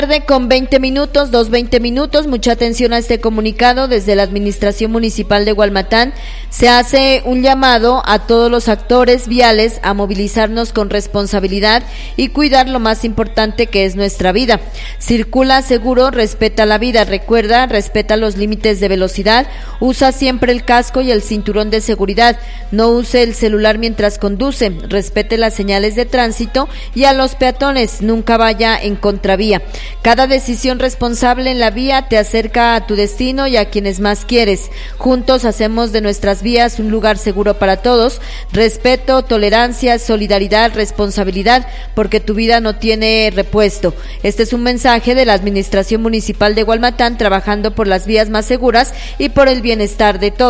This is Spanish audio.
Con 20 minutos, 2:20. Mucha atención a este comunicado. Desde la Administración Municipal de Gualmatán se hace un llamado a todos los actores viales a movilizarnos con responsabilidad y cuidar lo más importante, que es nuestra vida. Circula seguro, respeta la vida. Recuerda, respeta los límites de velocidad, usa siempre el casco y el cinturón de seguridad, no use el celular mientras conduce, respete las señales de tránsito y a los peatones, nunca vaya en contravía. Cada decisión responsable en la vía te acerca a tu destino y a quienes más quieres. Juntos hacemos de nuestras vías un lugar seguro para todos. Respeto, tolerancia, solidaridad, responsabilidad, porque tu vida no tiene repuesto. Este es un mensaje de la Administración Municipal de Gualmatán, trabajando por las vías más seguras y por el bienestar de todos.